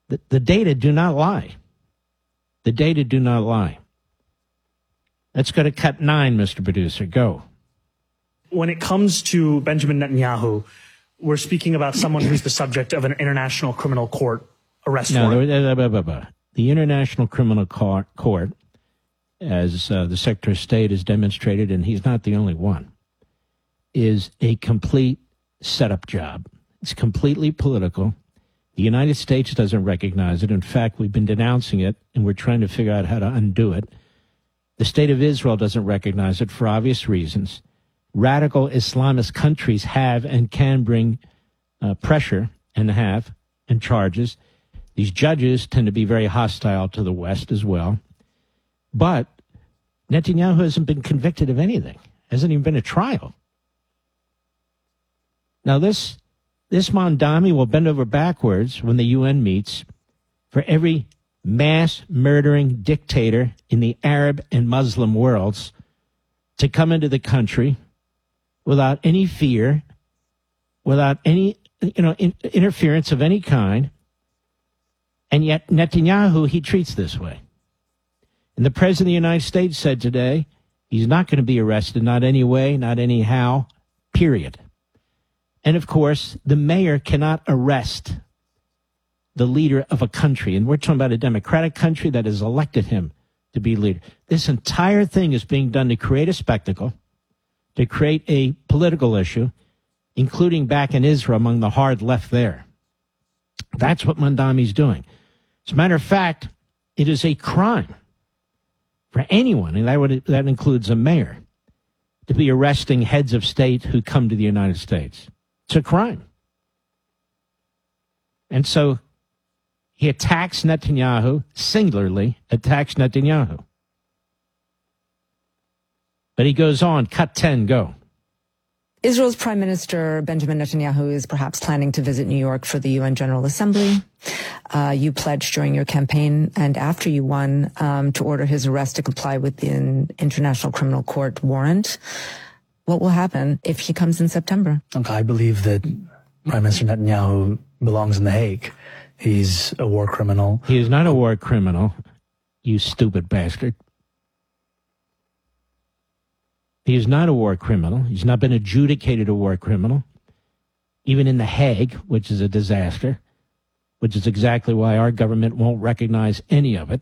The data do not lie. The data do not lie. Let's go to cut 9, Mr. Producer. Go. When it comes to Benjamin Netanyahu, we're speaking about someone who's the subject of an international criminal court arrest warrant. The International Criminal Court, as the Secretary of State has demonstrated, and he's not the only one, is a complete setup job. It's completely political. The United States doesn't recognize it. In fact, we've been denouncing it, and we're trying to figure out how to undo it. The State of Israel doesn't recognize it for obvious reasons. Radical Islamist countries have and can bring pressure and charges. These judges tend to be very hostile to the West as well. But Netanyahu hasn't been convicted of anything. Hasn't even been a trial. Now, this Mondami will bend over backwards when the UN meets for every mass murdering dictator in the Arab and Muslim worlds to come into the country without any fear, without any interference of any kind. And yet Netanyahu, he treats this way. And the President of the United States said today he's not going to be arrested, not anyway, not anyhow, period. And, of course, the mayor cannot arrest the leader of a country. And we're talking about a democratic country that has elected him to be leader. This entire thing is being done to create a spectacle, to create a political issue, including back in Israel among the hard left there. That's what Mondami's doing. As a matter of fact, it is a crime for anyone, and that includes a mayor, to be arresting heads of state who come to the United States. It's a crime. And so he attacks Netanyahu, singularly attacks Netanyahu. But he goes on, cut 10, go. Israel's Prime Minister Benjamin Netanyahu is perhaps planning to visit New York for the UN General Assembly. You pledged during your campaign and after you won to order his arrest to comply with the International Criminal Court warrant. What will happen if he comes in September? I believe that Prime Minister Netanyahu belongs in The Hague. He's a war criminal. He is not a war criminal, you stupid bastard. He is not a war criminal. He's not been adjudicated a war criminal, even in The Hague, which is a disaster, which is exactly why our government won't recognize any of it.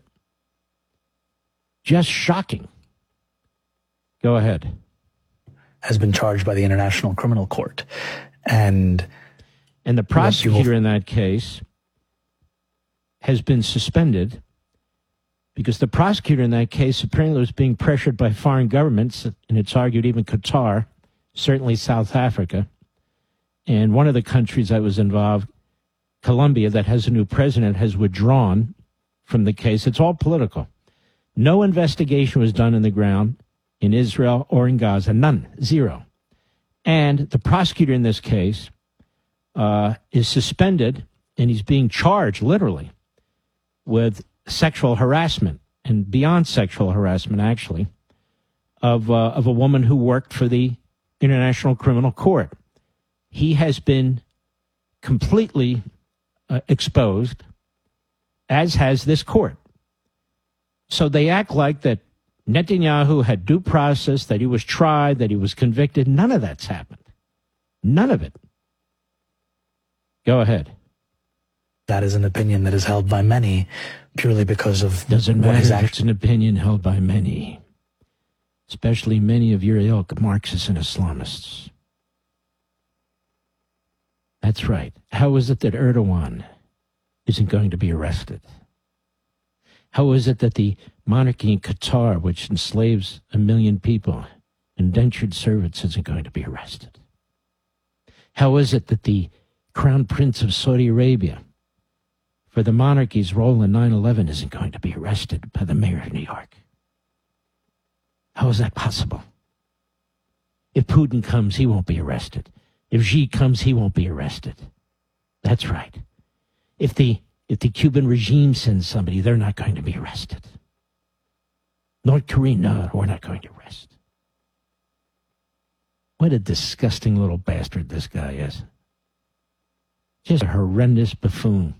Just shocking. Go ahead. Has been charged by the International Criminal Court. And the prosecutor in that case has been suspended because the prosecutor in that case apparently was being pressured by foreign governments, and it's argued even Qatar, certainly South Africa, and one of the countries that was involved, Colombia, that has a new president, has withdrawn from the case. It's all political. No investigation was done on the ground in Israel or in Gaza. None. Zero. And the prosecutor in this case is suspended, and he's being charged, literally, with sexual harassment, and beyond sexual harassment, actually, of a woman who worked for the International Criminal Court. He has been completely exposed, as has this court. So they act like that Netanyahu had due process, that he was tried, that he was convicted. None of that's happened. None of it. Go ahead. That is an opinion that is held by many purely because of... Doesn't matter if it's an opinion held by many, especially many of your ilk, Marxists and Islamists. That's right. How is it that Erdogan isn't going to be arrested? How is it that the monarchy in Qatar, which enslaves 1 million people, indentured servants, isn't going to be arrested? How is it that the Crown Prince of Saudi Arabia, for the monarchy's role in 9/11, isn't going to be arrested by the mayor of New York? How is that possible? If Putin comes, he won't be arrested. If Xi comes, he won't be arrested. That's right. If the Cuban regime sends somebody, they're not going to be arrested. North Korea, no, we're not going to arrest. What a disgusting little bastard this guy is. Just a horrendous buffoon.